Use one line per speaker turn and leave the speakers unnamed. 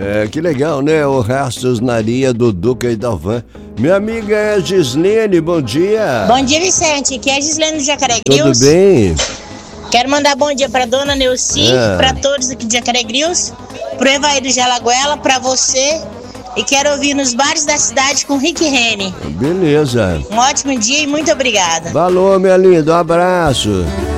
Que legal, né? O Restos Naria do Duca e Dalvan. Minha amiga é Gislene, bom dia.
Bom dia, Vicente. Aqui é a Gislene do Jacaré
Tudo
Grilos.
bem?
Quero mandar bom dia pra dona Neuci, pra todos aqui de Jacaré Grilos, pro Evaí do Jalaguela, pra você. E quero ouvir nos bares da cidade com Rick Rene.
Beleza.
Um ótimo dia e muito obrigada.
Valeu, minha linda. Um abraço.